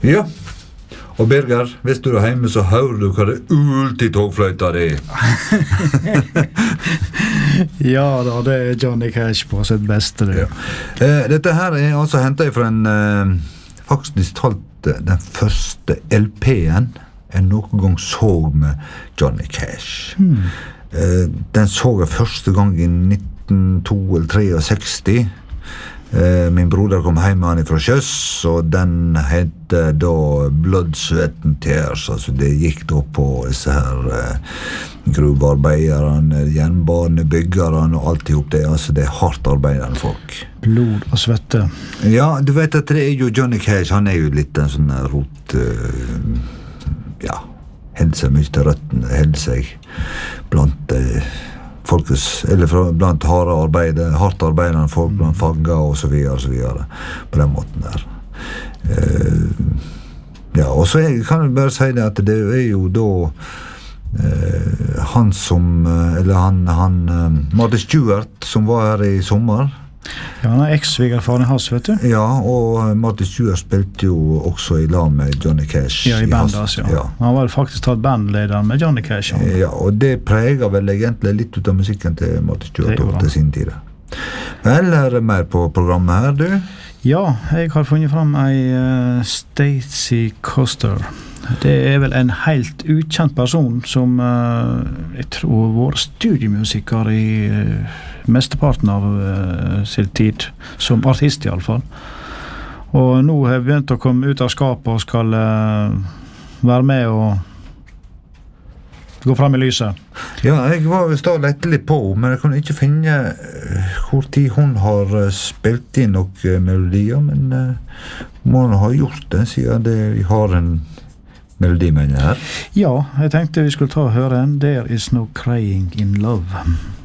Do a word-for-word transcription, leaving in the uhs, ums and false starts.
Ja, og Birger, hvis du er hjemme så hører du hva det ult I togfløyta det Ja da, det er Johnny Cash på sitt beste det. Ja. Eh, dette her er altså hentet fra en eh, faktisk talt den første L P-en jeg noen gang så med Johnny Cash. Hmm. Eh, den så jeg første gang I nitten sekstito. Eh, min broder kom hjem med han fra Kjøss, og den hette da Blood, Sweat and Tears. Altså det gikk da på disse her eh, gruvearbeiderne, jernbanebyggerne og alt ihop det. Altså det er hardt arbeidende folk. Blod og svette. Ja, du vet at det er jo Johnny Cash, han er jo litt en sånn rot, uh, ja, held seg mye til røtten, held seg blant uh, folkets, eller fra, blant harde arbeide, hardt arbeidende folk, blant fagga og så videre, og så videre, på den måten der. Uh, ja, og så er, kan jeg bare si det at det er jo da uh, han som, eller han, han uh, Martin Stewart, som var her I sommer. Ja, han er eks-svigerfaren I Hass, vet du? Ja, og Martin Stewart spilte jo også I lag med Johnny Cash. Ja, I bandet, altså, ja. ja. Han var faktisk tatt bandlederen med Johnny Cash. Han. Ja, og det preger vel egentlig litt ut av musikken til Martin Stewart til sin tid. Vel, er det mer på programmet her, du? Ja, jeg har funnet fram en uh, Stacey Koster. Det er vel en helt ukjent person som uh, jeg tror var studiemusiker I uh, mesteparten av uh, sin tid, som artist I alle fall. Og nå har jeg begynt å komme ut av skapet og skal uh, være med og gå frem I lyset. Ja, jeg var jo stå lett litt på, men jeg kunne ikke finne uh, hvor tid hun har uh, spilt inn noen melodier, men uh, må hun ha gjort det, siden det, vi har en melodi med henne her. Ja, jeg tenkte vi skulle ta og høre en There is no crying in love.